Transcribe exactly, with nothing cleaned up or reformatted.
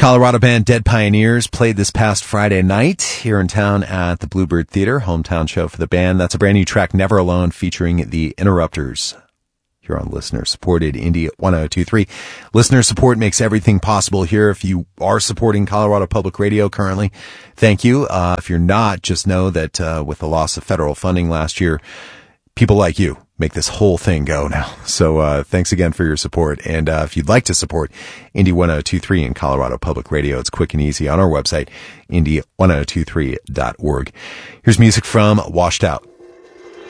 Colorado band Dead Pioneers played this past Friday night here in town at the Bluebird Theater, hometown show for the band. That's a brand new track, Never Alone, featuring the Interrupters. Here on listener-supported Indie one oh two point three. Listener support makes everything possible here. If you are supporting Colorado Public Radio currently, thank you. Uh, if you're not, just know that uh, with the loss of federal funding last year, people like you make this whole thing go now. So uh thanks again for your support. And uh if you'd like to support Indie one oh two point three in Colorado Public Radio, it's quick and easy on our website, indie one oh two three dot org. Here's music from Washed Out.